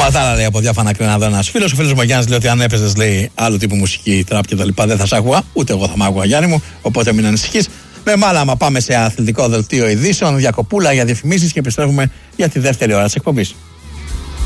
Τα άλλα λέει από διάφανα κρινά εδώ ένας φίλος. Ο φίλος μου Γιάννης λέει ότι αν έπαιζες, λέει, άλλου τύπου μουσική, τραπ και τα λοιπά, δεν θα σ' άκουγα. Ούτε εγώ θα μ' άκουγα, Γιάννη μου. Οπότε μην ανησυχείς. Με μάλλα, άμα πάμε σε αθλητικό δελτίο ειδήσεων, διακοπούλα για διαφημίσεις και επιστρέφουμε για τη δεύτερη ώρα της εκπομπής.